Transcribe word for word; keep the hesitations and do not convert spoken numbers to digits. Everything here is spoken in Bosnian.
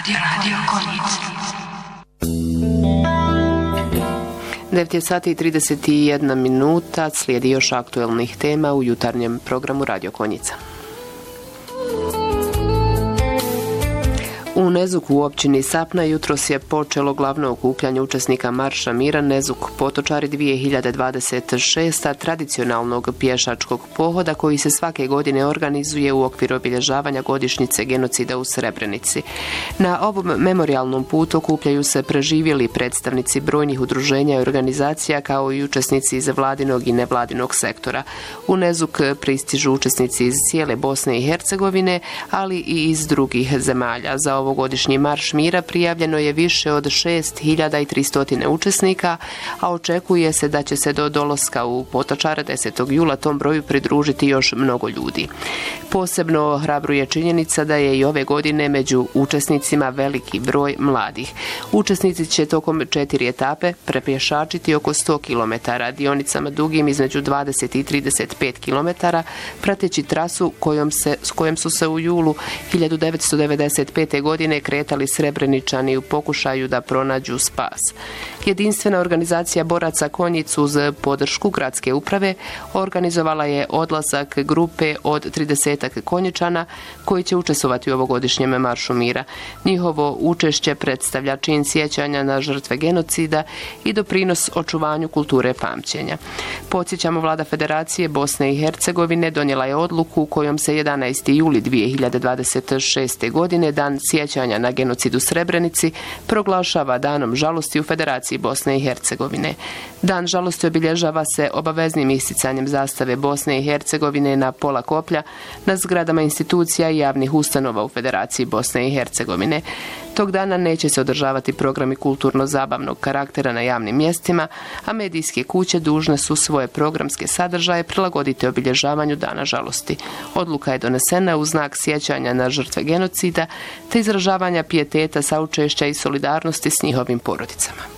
Radio Konica. devet sati i trideset jedna minuta, slijedi još aktuelnih tema u jutarnjem programu Radio Konjica. U Nezuku u općini Sapna jutros je počelo glavno okupljanje učesnika Marša mira Nezuk Potočari dvije hiljade dvadeset šest. tradicionalnog pješačkog pohoda koji se svake godine organizuje u okviru obilježavanja godišnjice genocida u Srebrenici. Na ovom memorijalnom putu okupljaju se preživjeli predstavnici brojnih udruženja i organizacija kao i učesnici iz vladinog i nevladinog sektora. U Nezuk pristižu učesnici iz cijele Bosne i Hercegovine, ali i iz drugih zemalja. Za ovogodišnji Marš mira prijavljeno je više od šest hiljada tristo učesnika, a očekuje se da će se do dolaska u Potočare desetog jula tom broju pridružiti još mnogo ljudi. Posebno ohrabruje činjenica da je i ove godine među učesnicima veliki broj mladih. Učesnici će tokom četiri etape prepješačiti oko sto kilometara, dionicama dugim između dvadeset i trideset pet kilometara, prateći trasu kojom se, s kojom su se u julu hiljadu devetsto devedeset pete. godine kretali Srebreničani u pokušaju da pronađu spas. Jedinstvena organizacija boraca Konjic uz podršku gradske uprave organizovala je odlazak grupe od tridesetak Konjičana koji će učestvovati u ovogodišnjem Maršu mira. Njihovo učešće predstavlja čin sjećanja na žrtve genocida i doprinos očuvanju kulture pamćenja. Podsjećamo, vlada Federacije Bosne i Hercegovine donijela je odluku kojom se jedanaesti juli dvije hiljade dvadeset šeste. godine dan sjećanja na genocid u Srebrenici proglašava danom žalosti u Federaciji Bosne i Hercegovine. Dan žalosti obilježava se obaveznim isticanjem zastave Bosne i Hercegovine na pola koplja na zgradama institucija i javnih ustanova u Federaciji Bosne i Hercegovine. Tog dana neće se održavati programi kulturno-zabavnog karaktera na javnim mjestima, a medijske kuće dužne su svoje programske sadržaje prilagoditi obilježavanju dana žalosti. Odluka je donesena u znak sjećanja na žrtve genocida te izražavanja pijeteta, saučešća i solidarnosti s njihovim porodicama.